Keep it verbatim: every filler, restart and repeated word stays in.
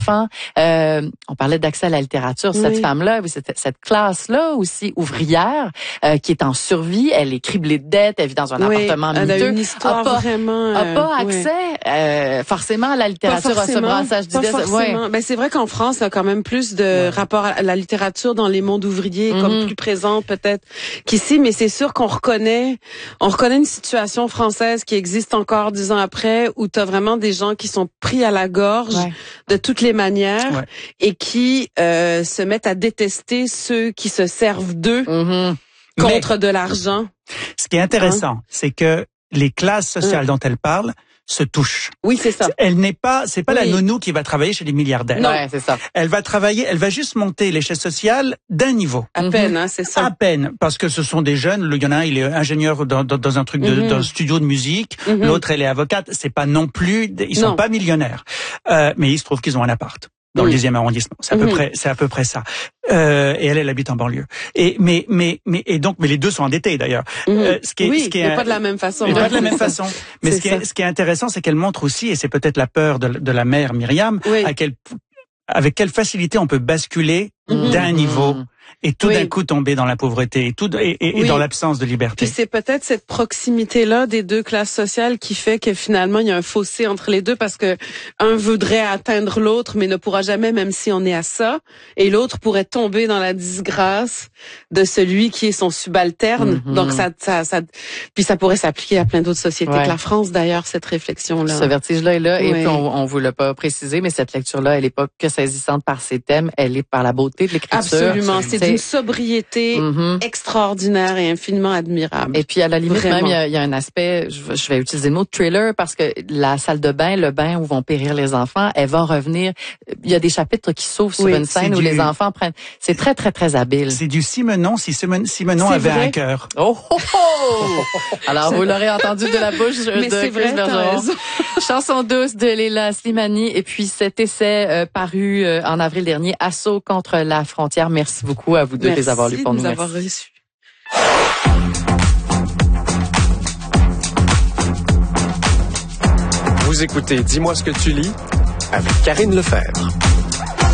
Euh, on parlait d'accès à la littérature. Cette oui. femme-là, cette, cette classe-là aussi, ouvrière, euh, qui est en survie, elle est criblée de dettes, elle vit dans un oui, appartement miteux. Elle a une histoire a pas, vraiment... a pas euh, accès oui. euh, forcément à la littérature, à ce brassage d'idées. Pas forcément. Ouais. Ben, c'est vrai qu'en France, il y a quand même plus de ouais. rapport à la littérature dans les mondes ouvriers, mm-hmm. comme plus présente peut-être qu'ici, mais c'est sûr qu'on reconnaît, on reconnaît une situation française qui existe encore dix ans après, où tu as vraiment des gens qui sont pris à la gorge ouais. de toutes les manières ouais. et qui euh, se mettent à détester ceux qui se servent d'eux mm-hmm. contre mais, de l'argent. Ce qui est intéressant, hein? c'est que les classes sociales mmh. dont elle parle se touchent. Oui, c'est ça. Elle n'est pas, c'est pas oui. la nounou qui va travailler chez les milliardaires. Non, ouais, c'est ça. Elle va travailler, elle va juste monter l'échelle sociale d'un niveau. À mm-hmm. peine, hein, c'est ça. À peine, parce que ce sont des jeunes. Il y en a un, il est ingénieur dans, dans, dans un truc de, mm-hmm. dans un studio de musique. Mm-hmm. L'autre, elle est avocate. C'est pas non plus, ils sont non. pas millionnaires. Euh, mais il se trouve qu'ils ont un appart dans oui. le dixième arrondissement. C'est à peu mm-hmm. près, c'est à peu près ça. Euh, et elle, elle habite en banlieue. Et mais mais mais et donc, mais les deux sont endettés d'ailleurs. Mmh. Euh, ce qui est, oui, ce qui est, mais pas de la même façon. Mais pas de la même façon. Mais ce qui, est, ce qui est intéressant, c'est qu'elle montre aussi, et c'est peut-être la peur de, de la mère Myriam, oui. à quel, avec quelle facilité on peut basculer mmh. d'un niveau et tout oui. d'un coup tomber dans la pauvreté et tout et, et, oui. et dans l'absence de liberté. Puis c'est peut-être cette proximité-là des deux classes sociales qui fait que finalement il y a un fossé entre les deux parce que un voudrait atteindre l'autre mais ne pourra jamais, même si on est à ça, et l'autre pourrait tomber dans la disgrâce de celui qui est son subalterne. Mm-hmm. Donc ça, ça, ça, puis ça pourrait s'appliquer à plein d'autres sociétés ouais. que la France d'ailleurs, cette réflexion-là. Ce vertige-là est là oui. et puis on, on vous l'a pas précisé, mais cette lecture-là, elle est pas que saisissante par ses thèmes, elle est par la beauté de l'écriture. Absolument, c'est une sobriété mm-hmm. extraordinaire et infiniment admirable. Et puis à la limite Vraiment. même, il y, a, il y a un aspect, je, je vais utiliser le mot thriller parce que la salle de bain, le bain où vont périr les enfants, elle va revenir. Il y a des chapitres qui s'ouvrent sur oui, une scène où du... les enfants prennent. C'est très très très habile. C'est du Simenon si Simenon avait vrai. un cœur. Oh, oh, oh. Alors vous l'aurez entendu de la bouche Mais de Chris Bergeron. Chanson douce de Leila Slimani et puis cet essai euh, paru euh, en avril dernier, Assaut contre la frontière. Merci beaucoup à vous deux de les avoir lus pour nous. Merci de nous avoir reçus. Vous écoutez Dis-moi ce que tu lis avec Karine Lefebvre.